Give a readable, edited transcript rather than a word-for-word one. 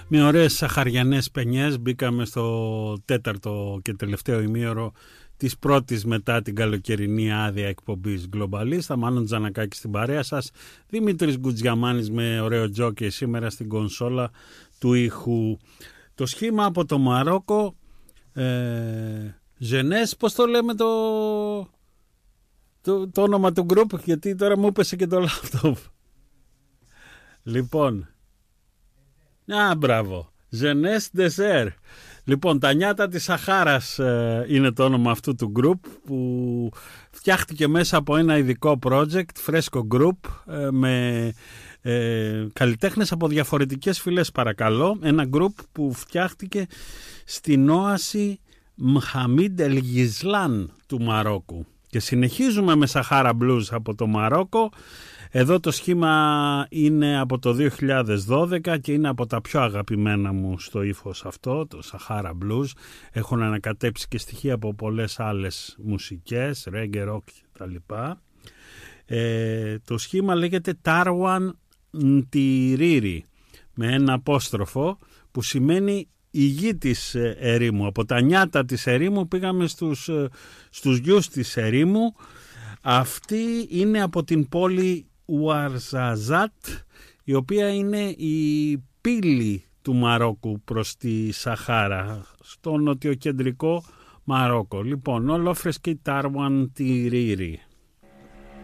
με ωραίες σαχαριανές πενιές. Μπήκαμε στο τέταρτο και τελευταίο ημίωρο της πρώτης μετά την καλοκαιρινή άδεια εκπομπής Globalista. Μάλλον Τζανακάκη στην παρέα σας, Δημήτρης Γκουτζιαμάνης με ωραίο τζόκι σήμερα στην κονσόλα του ήχου. Το σχήμα από το Μαρόκο, Ζενές, πώς το λέμε το όνομα του group, γιατί τώρα μου έπεσε και το λάπτοπ. Λοιπόν, μπράβο, Jeunesse Désert. Λοιπόν, τα νιάτα της Σαχάρας είναι το όνομα αυτού του group, που φτιάχτηκε μέσα από ένα ειδικό project, φρέσκο group, με καλλιτέχνες από διαφορετικές φυλές, παρακαλώ. Ένα group που φτιάχτηκε στην όαση Μχαμίντ Ελ-Γισλάν του Μαρόκου. Και συνεχίζουμε με Σαχάρα Blues από το Μαρόκο. Εδώ το σχήμα είναι από το 2012 και είναι από τα πιο αγαπημένα μου στο ύφος αυτό, το Sahara Blues. Έχουν ανακατέψει και στοιχεία από πολλές άλλες μουσικές, reggae, rock κτλ. Το σχήμα λέγεται Tarwan Ntiriri με ένα απόστροφο, που σημαίνει η γη της ερήμου. Από τα νιάτα της ερήμου πήγαμε στους γιους της ερήμου. Αυτή είναι από την πόλη Ουαρζαζάτ, η οποία είναι η πύλη του Μαρόκου προς τη Σαχάρα, στο νοτιοκεντρικό Μαρόκο. Λοιπόν, Όλοφρες και Τάρουαν Τιρίρι.